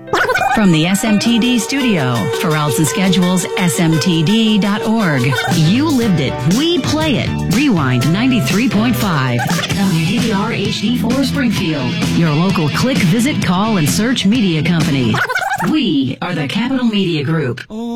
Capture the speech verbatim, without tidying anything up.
From the S M T D studio, for routes and schedules, S M T D dot org. You lived it. We play it. Rewind ninety-three point five. W D R H D four Springfield. Your local click, visit, call, and search media company. We are the Capital Media Group.